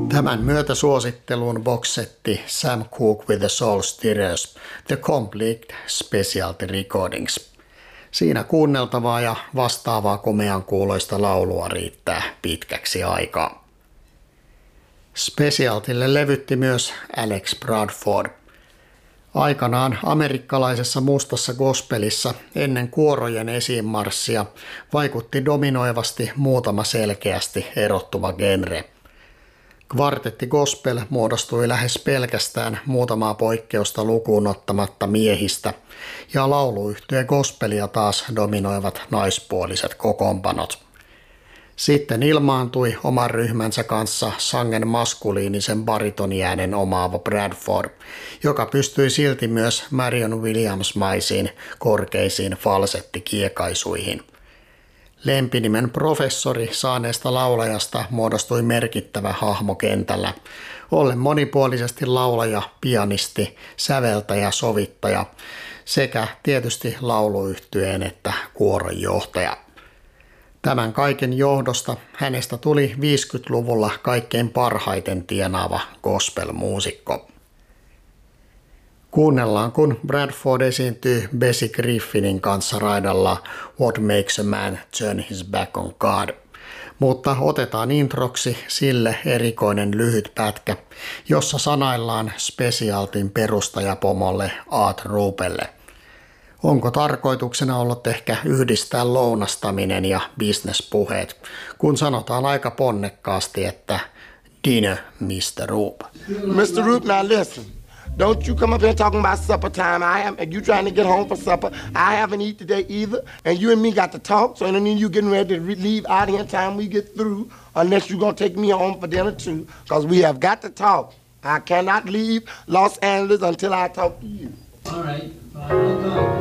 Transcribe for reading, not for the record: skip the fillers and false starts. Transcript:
Tämän myötä suositteluun boxsetti Sam Cooke with the Soul Stirrers, The Complete Specialty Recordings. Siinä kuunneltavaa ja vastaavaa komean kuuloista laulua riittää pitkäksi aikaa. Specialtylle levytti myös Alex Bradford. Aikanaan amerikkalaisessa mustassa gospelissa ennen kuorojen esiinmarssia vaikutti dominoivasti muutama selkeästi erottuva genre. Kvartetti gospel muodostui lähes pelkästään muutamaa poikkeusta lukuun ottamatta miehistä, ja lauluyhtye gospelia taas dominoivat naispuoliset kokoonpanot. Sitten ilmaantui oman ryhmänsä kanssa sangen maskuliinisen baritoniäänen omaava Bradford, joka pystyi silti myös Marion Williams-maisiin korkeisiin falsettikiekaisuihin. Lempinimen professori saaneesta laulajasta muodostui merkittävä hahmo kentällä, ollen monipuolisesti laulaja, pianisti, säveltäjä, sovittaja sekä tietysti lauluyhtyeen että kuoron johtaja. Tämän kaiken johdosta hänestä tuli 50-luvulla kaikkein parhaiten tienaava gospel-muusikko. Kuunnellaan, kun Bradford esiintyy Bessie Griffinin kanssa raidalla What Makes a Man Turn His Back on God. Mutta otetaan introksi sille erikoinen lyhyt pätkä, jossa sanaillaan Specialtyn perustajapomolle Art Rupelle. Onko tarkoituksena ollut ehkä yhdistää lounastaminen ja bisnespuheet, kun sanotaan aika ponnekkaasti, että dinner, Mr. Roop. Mr. Roop, now listen. Don't you come up here talking about supper time. You trying to get home for supper. I haven't eaten today either. And you and me got to talk, so then you getting ready to leave out here in time we get through, unless you're going to take me home for dinner too, because we have got to talk. I cannot leave Los Angeles until I talk to you. All right, fine, I'll go.